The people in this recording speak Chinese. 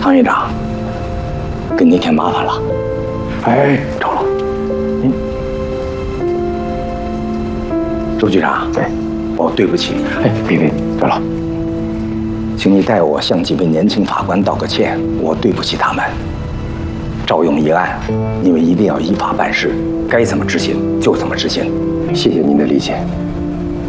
唐院长，给您添麻烦了。哎，周了，周局长，哎，我对不起你。哎，别，周了，请你代我向几位年轻法官道个歉，我对不起他们。赵勇一案，你们一定要依法办事，该怎么执行就怎么执行。谢谢您的理解。